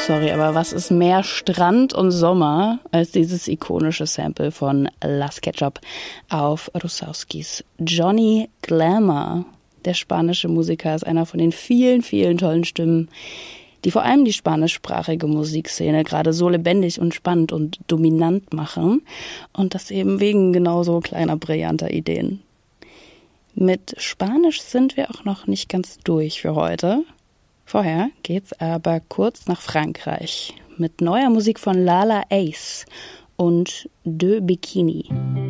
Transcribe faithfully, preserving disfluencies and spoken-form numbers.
Sorry, aber was ist mehr Strand und Sommer als dieses ikonische Sample von Las Ketchup auf Rusauskis Johnny Glamour? Der spanische Musiker ist einer von den vielen, vielen tollen Stimmen, die vor allem die spanischsprachige Musikszene gerade so lebendig und spannend und dominant machen. Und das eben wegen genauso kleiner, brillanter Ideen. Mit Spanisch sind wir auch noch nicht ganz durch für heute. Vorher geht's aber kurz nach Frankreich mit neuer Musik von Lala Ace und De Bikini.